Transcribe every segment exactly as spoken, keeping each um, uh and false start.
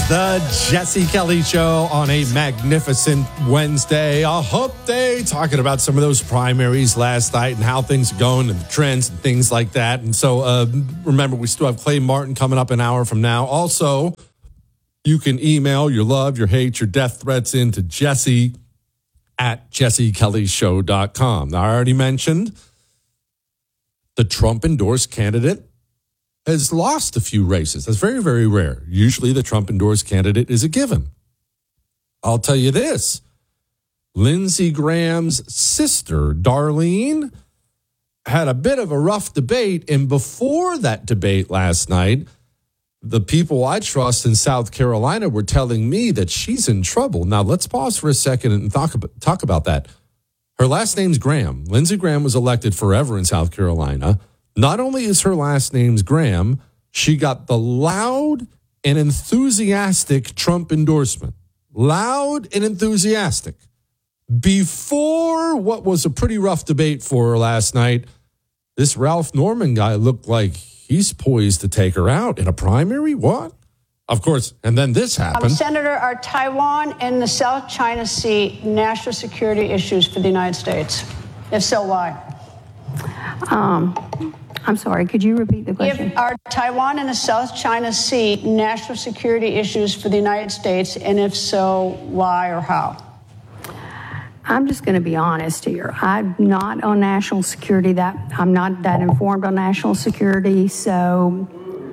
The Jesse Kelly Show on a magnificent Wednesday, a hump day, talking about some of those primaries last night and how things are going and the trends and things like that. And so uh, remember, we still have Clay Martin coming up an hour from now. Also, you can email your love, your hate, your death threats into Jesse at jesse kelly show dot com. Now, I already mentioned the Trump-endorsed candidate has lost a few races. That's very, very rare. Usually the Trump-endorsed candidate is a given. I'll tell you this. Lindsey Graham's sister, Darlene, had a bit of a rough debate. And before that debate last night, the people I trust in South Carolina were telling me that she's in trouble. Now, let's pause for a second and talk about, talk about that. Her last name's Graham. Lindsey Graham was elected forever in South Carolina. Not only is her last name's Graham, she got the loud and enthusiastic Trump endorsement. Loud and enthusiastic. Before what was a pretty rough debate for her last night, this Ralph Norman guy looked like he's poised to take her out in a primary. What? Of course. And then this happened. Um, Senator, are Taiwan and the South China Sea national security issues for the United States? If so, why? Um, I'm sorry, could you repeat the question? If, are Taiwan and the South China Sea national security issues for the United States? And if so, why or how? I'm just going to be honest here. I'm not on national security. That I'm not that informed on national security. So,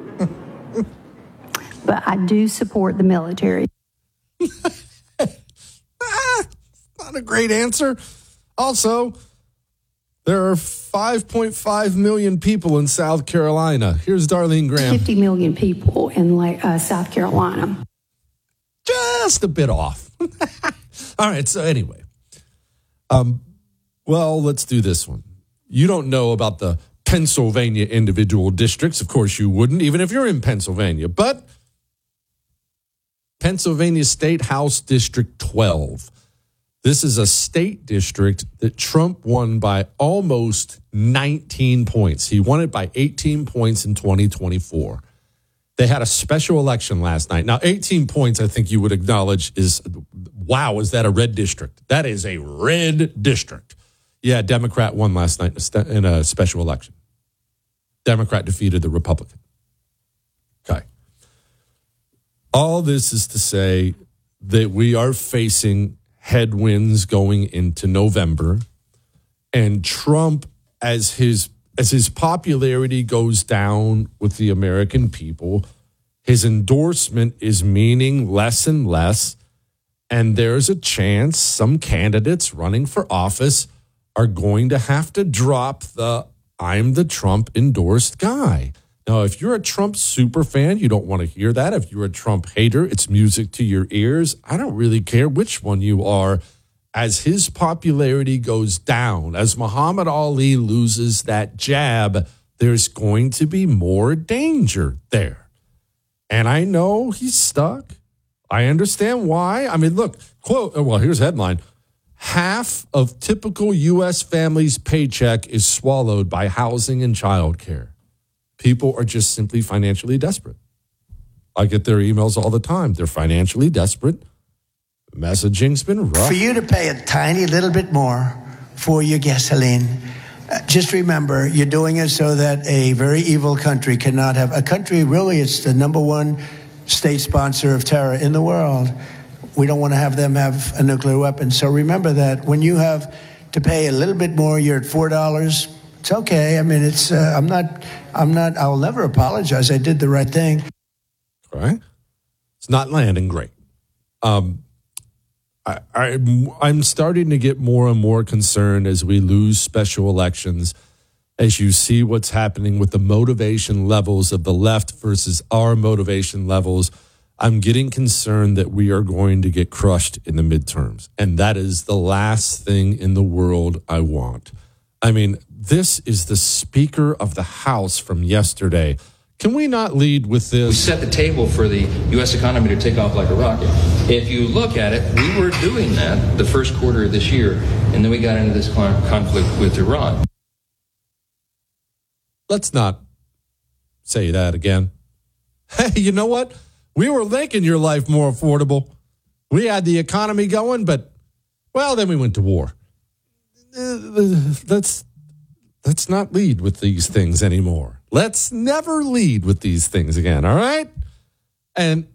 but I do support the military. ah, not a great answer. Also, there are five point five million people in South Carolina. Here's Darlene Graham. fifty million people in uh, South Carolina. Just a bit off. All right. So anyway, um, well, let's do this one. You don't know about the Pennsylvania individual districts. Of course you wouldn't, even if you're in Pennsylvania. But Pennsylvania State House District twelve. This is a state district that Trump won by almost nineteen points. He won it by eighteen points in twenty twenty-four. They had a special election last night. Now, eighteen points, I think you would acknowledge is, wow, is that a red district? That is a red district. Yeah, Democrat won last night in a special election. Democrat defeated the Republican. Okay. All this is to say that we are facing headwinds going into November, and Trump, as his as his popularity goes down with the American people, his endorsement is meaning less and less, and there's a chance some candidates running for office are going to have to drop the "I'm the Trump endorsed guy." Now, if you're a Trump super fan, you don't want to hear that. If you're a Trump hater, it's music to your ears. I don't really care which one you are. As his popularity goes down, as Muhammad Ali loses that jab, there's going to be more danger there. And I know he's stuck. I understand why. I mean, look, quote, well, here's a headline. Half of typical U S families' paycheck is swallowed by housing and childcare. People are just simply financially desperate. I get their emails all the time. They're financially desperate. Messaging's been rough. For you to pay a tiny little bit more for your gasoline, uh, just remember, you're doing it so that a very evil country cannot have, a country really, it's the number one state sponsor of terror in the world. We don't want to have them have a nuclear weapon. So remember that when you have to pay a little bit more, you're at four dollars. It's okay. I mean, it's, uh, I'm not, I'm not, I'll never apologize. I did the right thing. All right. It's not landing great. Um, I, I, I'm starting to get more and more concerned as we lose special elections, as you see what's happening with the motivation levels of the left versus our motivation levels. I'm getting concerned that we are going to get crushed in the midterms. And that is the last thing in the world I want. I mean, this is the Speaker of the House from yesterday. Can we not lead with this? We set the table for the U S economy to take off like a rocket. If you look at it, we were doing that the first quarter of this year, and then we got into this conflict with Iran. Let's not say that again. Hey, you know what? We were making your life more affordable. We had the economy going, but, well, then we went to war. Let's, let's not lead with these things anymore. Let's never lead with these things again, all right? And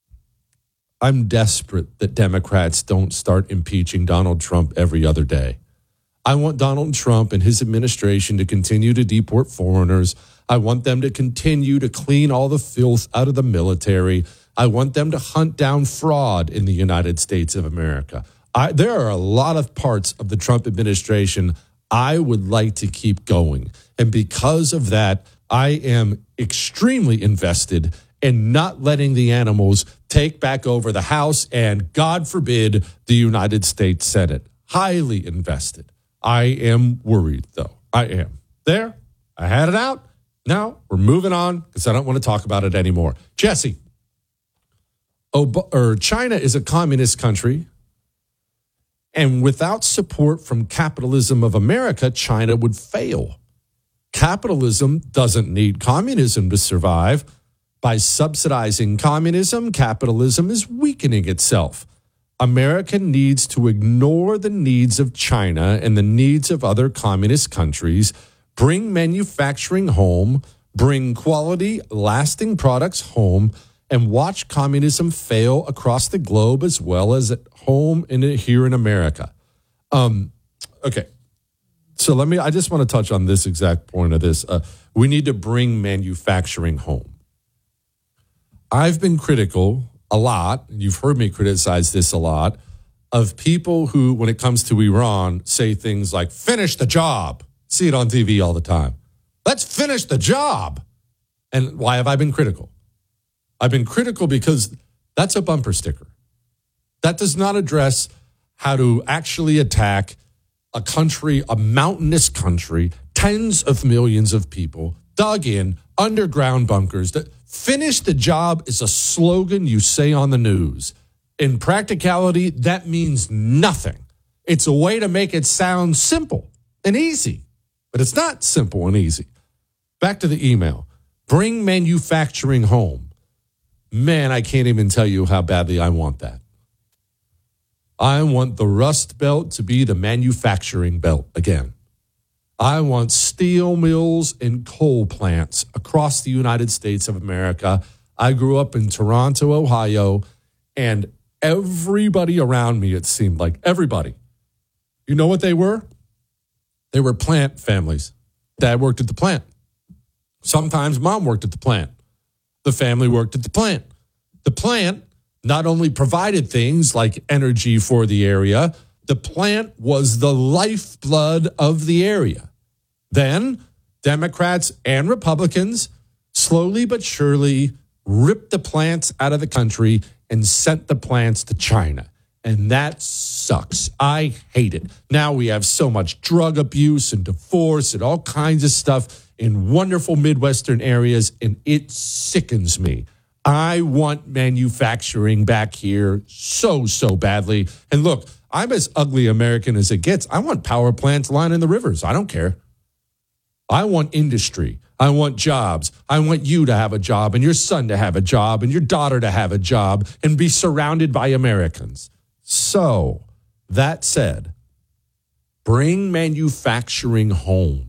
I'm desperate that Democrats don't start impeaching Donald Trump every other day. I want Donald Trump and his administration to continue to deport foreigners. I want them to continue to clean all the filth out of the military. I want them to hunt down fraud in the United States of America. I, there are a lot of parts of the Trump administration I would like to keep going. And because of that, I am extremely invested in not letting the animals take back over the House and, God forbid, the United States Senate. Highly invested. I am worried, though. I am. There, I had it out. Now we're moving on because I don't want to talk about it anymore. Jesse, Ob- or China is a communist country. And without support from capitalism of America, China would fail. Capitalism doesn't need communism to survive. By subsidizing communism, capitalism is weakening itself. America needs to ignore the needs of China and the needs of other communist countries, bring manufacturing home, bring quality, lasting products home, and watch communism fail across the globe as well as at home and here in America. Um, okay. So let me, I just want to touch on this exact point of this. Uh, we need to bring manufacturing home. I've been critical a lot, and you've heard me criticize this a lot, of people who, when it comes to Iran, say things like, finish the job. See it on T V all the time. Let's finish the job. And why have I been critical? I've been critical because that's a bumper sticker. That does not address how to actually attack a country, a mountainous country, tens of millions of people, dug in, underground bunkers. That finish the job is a slogan you say on the news. In practicality, that means nothing. It's a way to make it sound simple and easy, but it's not simple and easy. Back to the email. Bring manufacturing home. Man, I can't even tell you how badly I want that. I want the Rust Belt to be the manufacturing belt again. I want steel mills and coal plants across the United States of America. I grew up in Toronto, Ohio, and everybody around me, it seemed like, everybody, you know what they were? They were plant families. Dad worked at the plant. Sometimes mom worked at the plant. The family worked at the plant. The plant not only provided things like energy for the area, the plant was the lifeblood of the area. Then Democrats and Republicans slowly but surely ripped the plants out of the country and sent the plants to China. And that sucks. I hate it. Now we have so much drug abuse and divorce and all kinds of stuff in wonderful Midwestern areas, and it sickens me. I want manufacturing back here so, so badly. And look, I'm as ugly American as it gets. I want power plants lining the rivers. I don't care. I want industry. I want jobs. I want you to have a job and your son to have a job and your daughter to have a job and be surrounded by Americans. So, that said, bring manufacturing home.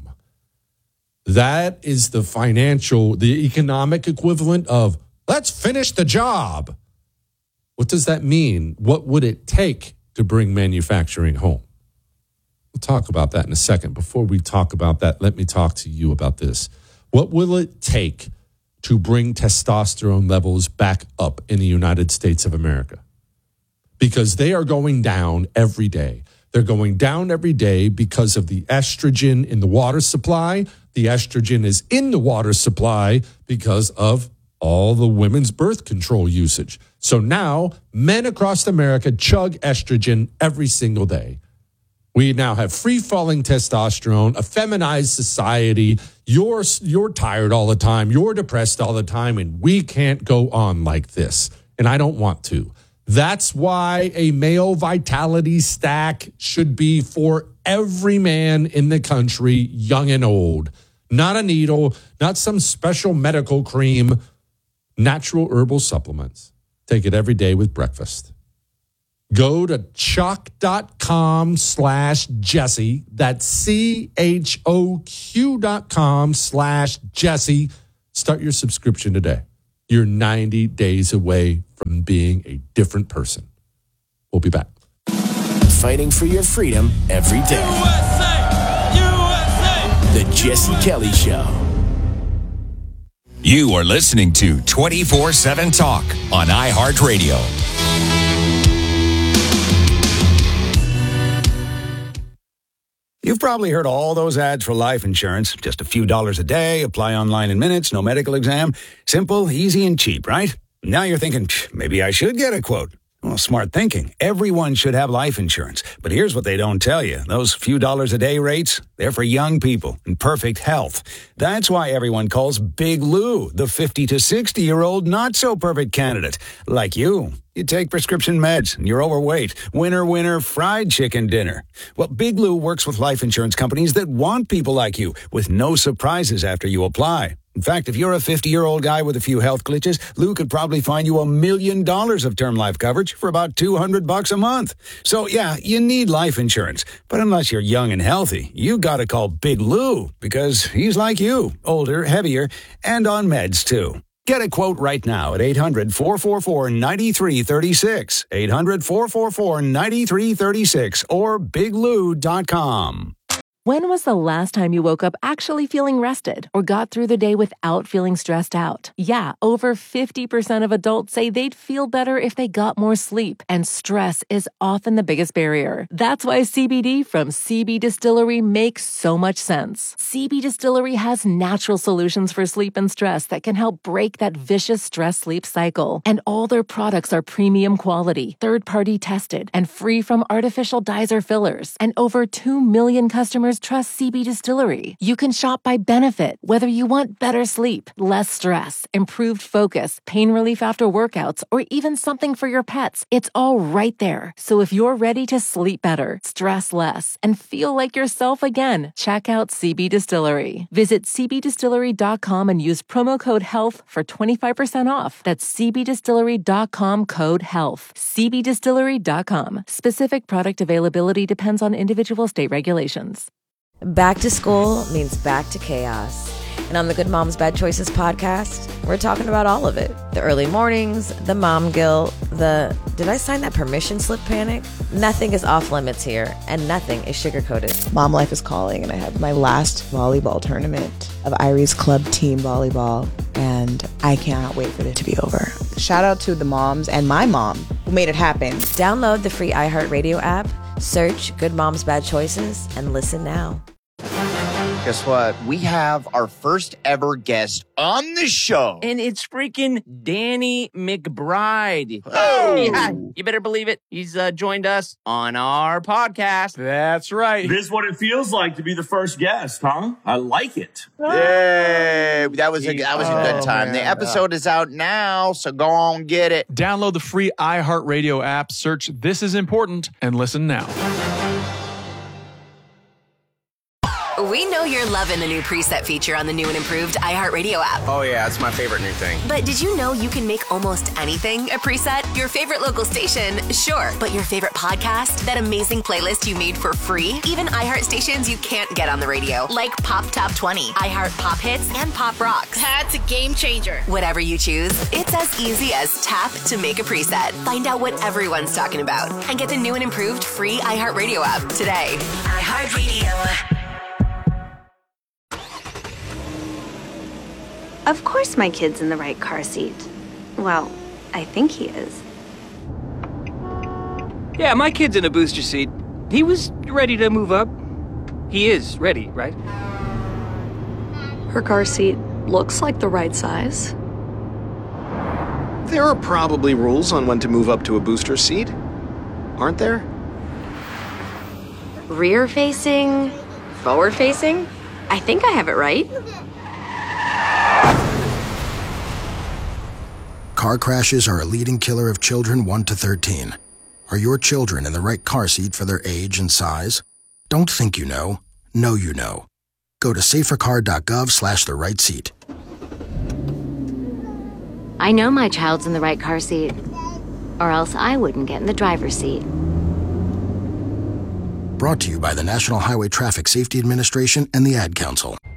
That is the financial, the economic equivalent of let's finish the job. What does that mean? What would it take to bring manufacturing home? We'll talk about that in a second. Before we talk about that, let me talk to you about this. What will it take to bring testosterone levels back up in the United States of America? Because they are going down every day. They're going down every day because of the estrogen in the water supply. The estrogen is in the water supply because of all the women's birth control usage. So now men across America chug estrogen every single day. We now have free-falling testosterone, a feminized society. You're, you're tired all the time. You're depressed all the time, and we can't go on like this. And I don't want to. That's why a male vitality stack should be for every man in the country, young and old. Not a needle, not some special medical cream. natural herbal supplements. Take it every day with breakfast. Go to choq.com slash Jesse. That's C H O Q dot com slash Jesse. Start your subscription today. You're ninety days away from being a different person. We'll be back. Fighting for your freedom every day. U S A! U S A! The Jesse Kelly Show. You are listening to twenty-four seven Talk on iHeartRadio. You've probably heard all those ads for life insurance. Just a few dollars a day, apply online in minutes, no medical exam. Simple, easy, and cheap, right? Now you're thinking, maybe I should get a quote. Well, smart thinking. Everyone should have life insurance. But here's what they don't tell you. Those few dollars a day rates, they're for young people in perfect health. That's why everyone calls Big Lou the fifty to sixty-year-old not-so-perfect candidate. Like you. You take prescription meds and you're overweight. Winner, winner, fried chicken dinner. Well, Big Lou works with life insurance companies that want people like you with no surprises after you apply. In fact, if you're a fifty-year-old guy with a few health glitches, Lou could probably find you a million dollars of term life coverage for about two hundred bucks a month. So, yeah, you need life insurance. But unless you're young and healthy, you got to call Big Lou because he's like you, older, heavier, and on meds, too. Get a quote right now at eight hundred, four four four, nine three three six, eight hundred, four four four, nine three three six, or big lou dot com. When was the last time you woke up actually feeling rested or got through the day without feeling stressed out? Yeah, over fifty percent of adults say they'd feel better if they got more sleep, and stress is often the biggest barrier. That's why C B D from C B Distillery makes so much sense. C B Distillery has natural solutions for sleep and stress that can help break that vicious stress-sleep cycle. And all their products are premium quality, third-party tested, and free from artificial dyes or fillers. And over two million customers trust C B Distillery. You can shop by benefit, whether you want better sleep, less stress, improved focus, pain relief after workouts, or even something for your pets. It's all right there. So if you're ready to sleep better, stress less, and feel like yourself again, check out C B Distillery. Visit c b distillery dot com and use promo code HEALTH for twenty-five percent off. That's c b distillery dot com code HEALTH. c b distillery dot com. Specific product availability depends on individual state regulations. Back to school means back to chaos. And on the Good Moms Bad Choices podcast, we're talking about all of it. The early mornings, the mom guilt, the did I sign that permission slip panic? Nothing is off limits here, and nothing is sugar-coated. Mom life is calling, and I have my last volleyball tournament of Irie's Club Team Volleyball, and I cannot wait for it to be over. Shout out to the moms and my mom who made it happen. Download the free iHeartRadio app, search Good Moms Bad Choices, and listen now. Guess what? We have our first ever guest on the show. And it's freaking Danny McBride. Oh! Yeah, you better believe it. He's uh, joined us on our podcast. That's right. This is what it feels like to be the first guest, huh? I like it. Yay! That was a, that was a good time. Oh, the episode is out now, so go on, get it. Download the free iHeartRadio app, search This Is Important, and listen now. We know you're loving the new preset feature on the new and improved iHeartRadio app. Oh, yeah, it's my favorite new thing. But did you know you can make almost anything a preset? Your favorite local station, sure. But your favorite podcast? That amazing playlist you made for free? Even iHeart stations you can't get on the radio, like Pop Top twenty, iHeart Pop Hits, and Pop Rocks. That's a game changer. Whatever you choose, it's as easy as tap to make a preset. Find out what everyone's talking about and get the new and improved free iHeartRadio app today. iHeartRadio. Of course my kid's in the right car seat. Well, I think he is. Yeah, my kid's in a booster seat. He was ready to move up. He is ready, right? Her car seat looks like the right size. There are probably rules on when to move up to a booster seat, aren't there? Rear facing, forward facing? I think I have it right. Car crashes are a leading killer of children one to thirteen. Are your children in the right car seat for their age and size? Don't think you know. Know you know. Go to safercar dot gov slash the right seat. I know my child's in the right car seat, or else I wouldn't get in the driver's seat. Brought to you by the National Highway Traffic Safety Administration and the Ad Council.